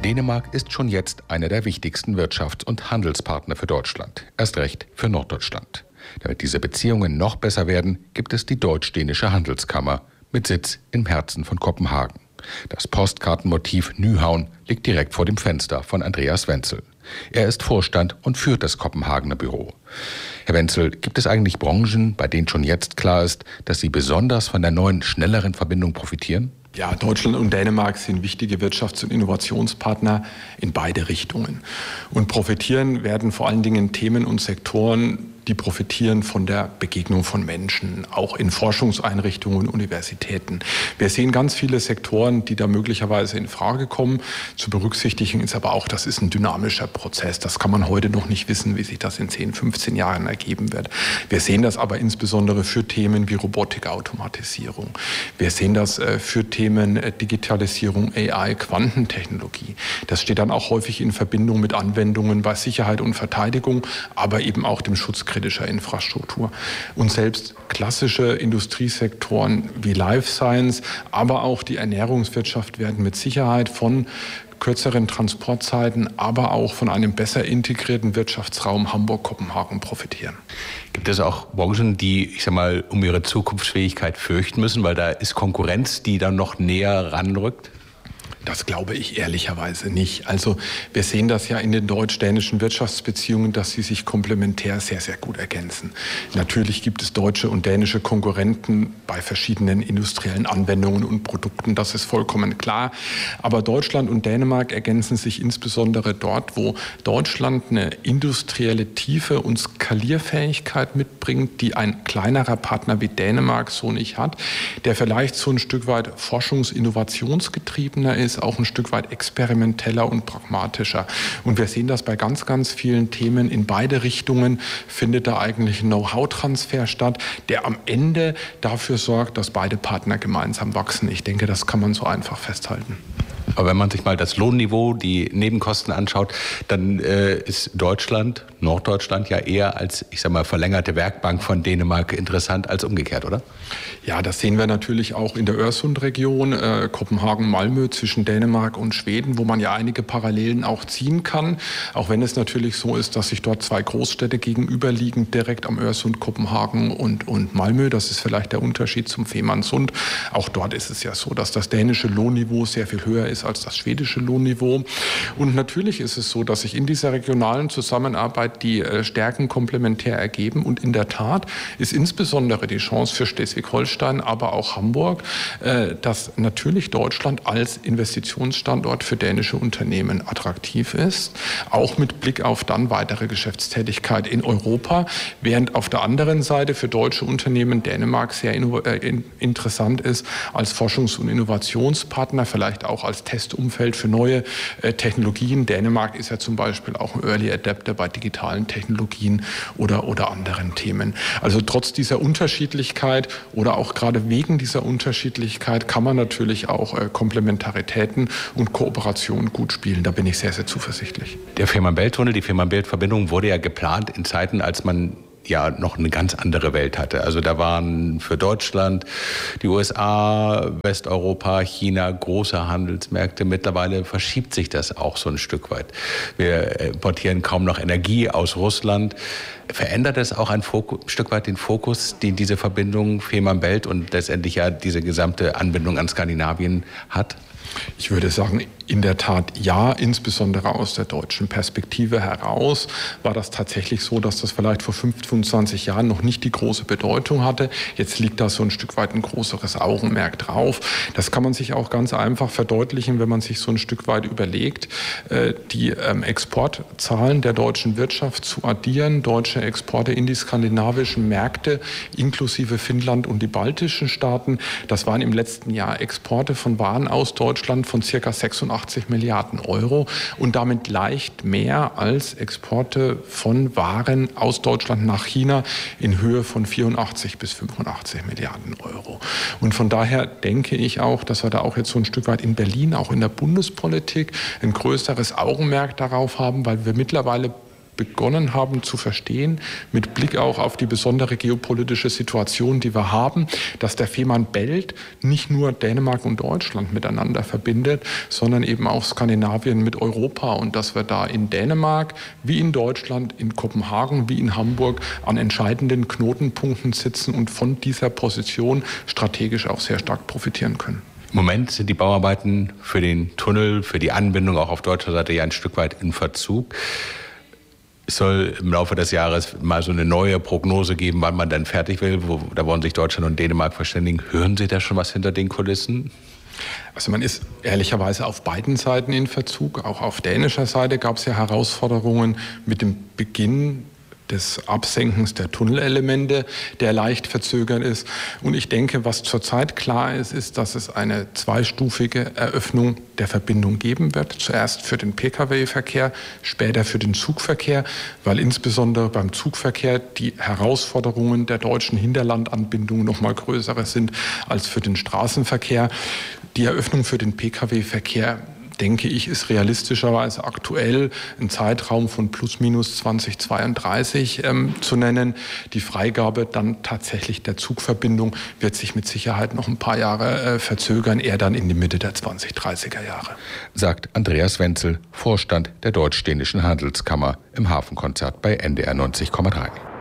Dänemark ist schon jetzt einer der wichtigsten Wirtschafts- und Handelspartner für Deutschland, erst recht für Norddeutschland. Damit diese Beziehungen noch besser werden, gibt es die Deutsch-Dänische Handelskammer mit Sitz im Herzen von Kopenhagen. Das Postkartenmotiv Nyhavn liegt direkt vor dem Fenster von Andreas Wenzel. Er ist Vorstand und führt das Kopenhagener Büro. Herr Wenzel, gibt es eigentlich Branchen, bei denen schon jetzt klar ist, dass sie besonders von der neuen, schnelleren Verbindung profitieren? Ja, Deutschland und Dänemark sind wichtige Wirtschafts- und Innovationspartner in beide Richtungen. Und profitieren werden vor allen Dingen Themen und Sektoren, die profitieren von der Begegnung von Menschen, auch in Forschungseinrichtungen und Universitäten. Wir sehen ganz viele Sektoren, die da möglicherweise in Frage kommen. Zu berücksichtigen ist aber auch, das ist ein dynamischer Prozess. Das kann man heute noch nicht wissen, wie sich das in 10, 15 Jahren ergeben wird. Wir sehen das aber insbesondere für Themen wie Robotik, Automatisierung. Wir sehen das für Themen Digitalisierung, AI, Quantentechnologie. Das steht dann auch häufig in Verbindung mit Anwendungen bei Sicherheit und Verteidigung, aber eben auch dem Schutz kritischer Infrastruktur. Und selbst klassische Industriesektoren wie Life Science, aber auch die Ernährungswirtschaft werden mit Sicherheit von kürzeren Transportzeiten, aber auch von einem besser integrierten Wirtschaftsraum Hamburg-Kopenhagen profitieren. Gibt es auch Branchen, die, um ihre Zukunftsfähigkeit fürchten müssen, weil da ist Konkurrenz, die dann noch näher ranrückt? Das glaube ich ehrlicherweise nicht. Also wir sehen das ja in den deutsch-dänischen Wirtschaftsbeziehungen, dass sie sich komplementär sehr, sehr gut ergänzen. Natürlich gibt es deutsche und dänische Konkurrenten bei verschiedenen industriellen Anwendungen und Produkten, das ist vollkommen klar. Aber Deutschland und Dänemark ergänzen sich insbesondere dort, wo Deutschland eine industrielle Tiefe und Skalierfähigkeit mitbringt, die ein kleinerer Partner wie Dänemark so nicht hat, der vielleicht so ein Stück weit forschungs-innovationsgetriebener ist, auch ein Stück weit experimenteller und pragmatischer. Und wir sehen das bei ganz, ganz vielen Themen. In beide Richtungen findet da eigentlich ein Know-how-Transfer statt, der am Ende dafür sorgt, dass beide Partner gemeinsam wachsen. Ich denke, das kann man so einfach festhalten. Aber wenn man sich mal das Lohnniveau, die Nebenkosten anschaut, dann ist Deutschland, Norddeutschland ja eher als, verlängerte Werkbank von Dänemark interessant als umgekehrt, oder? Ja, das sehen wir natürlich auch in der Öresund-Region, Kopenhagen-Malmö zwischen Dänemark und Schweden, wo man ja einige Parallelen auch ziehen kann. Auch wenn es natürlich so ist, dass sich dort zwei Großstädte gegenüberliegen, direkt am Öresund, Kopenhagen und Malmö. Das ist vielleicht der Unterschied zum Fehmarnsund. Auch dort ist es ja so, dass das dänische Lohnniveau sehr viel höher ist als das schwedische Lohnniveau. Und natürlich ist es so, dass sich in dieser regionalen Zusammenarbeit die Stärken komplementär ergeben. Und in der Tat ist insbesondere die Chance für Schleswig-Holstein, aber auch Hamburg, dass natürlich Deutschland als Investitionsstandort für dänische Unternehmen attraktiv ist, auch mit Blick auf dann weitere Geschäftstätigkeit in Europa, während auf der anderen Seite für deutsche Unternehmen Dänemark sehr interessant ist als Forschungs- und Innovationspartner, vielleicht auch als Testumfeld für neue Technologien. Dänemark ist ja zum Beispiel auch ein Early Adapter bei digitalen Technologien oder anderen Themen. Also trotz dieser Unterschiedlichkeit oder auch gerade wegen dieser Unterschiedlichkeit kann man natürlich auch Komplementaritäten und Kooperationen gut spielen. Da bin ich sehr, sehr zuversichtlich. Der Fehmarn-Belt-Tunnel, die Fehmarn-Belt-Verbindung wurde ja geplant in Zeiten, als man ja noch eine ganz andere Welt hatte. Also da waren für Deutschland die USA, Westeuropa, China große Handelsmärkte. Mittlerweile verschiebt sich das auch so ein Stück weit. Wir importieren kaum noch Energie aus Russland. Verändert es auch ein Stück weit den Fokus, den diese Verbindung Fehmarn-Belt und letztendlich ja diese gesamte Anbindung an Skandinavien hat? Ich würde sagen, in der Tat ja, insbesondere aus der deutschen Perspektive heraus war das tatsächlich so, dass das vielleicht vor 25 Jahren noch nicht die große Bedeutung hatte. Jetzt liegt da so ein Stück weit ein größeres Augenmerk drauf. Das kann man sich auch ganz einfach verdeutlichen, wenn man sich so ein Stück weit überlegt, die Exportzahlen der deutschen Wirtschaft zu addieren, deutsche Exporte in die skandinavischen Märkte inklusive Finnland und die baltischen Staaten. Das waren im letzten Jahr Exporte von Waren aus Deutschland von ca. 86 Milliarden Euro und damit leicht mehr als Exporte von Waren aus Deutschland nach China in Höhe von 84 bis 85 Milliarden Euro. Und von daher denke ich auch, dass wir da auch jetzt so ein Stück weit in Berlin, auch in der Bundespolitik, ein größeres Augenmerk darauf haben, weil wir mittlerweile begonnen haben zu verstehen, mit Blick auch auf die besondere geopolitische Situation, die wir haben, dass der Fehmarn Belt nicht nur Dänemark und Deutschland miteinander verbindet, sondern eben auch Skandinavien mit Europa und dass wir da in Dänemark wie in Deutschland, in Kopenhagen wie in Hamburg an entscheidenden Knotenpunkten sitzen und von dieser Position strategisch auch sehr stark profitieren können. Im Moment sind die Bauarbeiten für den Tunnel, für die Anbindung auch auf deutscher Seite ja ein Stück weit in Verzug. Es soll im Laufe des Jahres mal so eine neue Prognose geben, wann man dann fertig will. Da wollen sich Deutschland und Dänemark verständigen. Hören Sie da schon was hinter den Kulissen? Also man ist ehrlicherweise auf beiden Seiten in Verzug. Auch auf dänischer Seite gab es ja Herausforderungen mit dem Beginn des Absenkens der Tunnelelemente, der leicht verzögert ist. Und ich denke, was zurzeit klar ist, ist, dass es eine zweistufige Eröffnung der Verbindung geben wird. Zuerst für den Pkw-Verkehr, später für den Zugverkehr, weil insbesondere beim Zugverkehr die Herausforderungen der deutschen Hinterlandanbindung noch mal größere sind als für den Straßenverkehr. Die Eröffnung für den Pkw-Verkehr, denke ich, ist realistischerweise aktuell ein Zeitraum von plus minus 2032 zu nennen. Die Freigabe dann tatsächlich der Zugverbindung wird sich mit Sicherheit noch ein paar Jahre verzögern, eher dann in die Mitte der 2030er Jahre. Sagt Andreas Wenzel, Vorstand der Deutsch-Dänischen Handelskammer im Hafenkonzert bei NDR 90,3.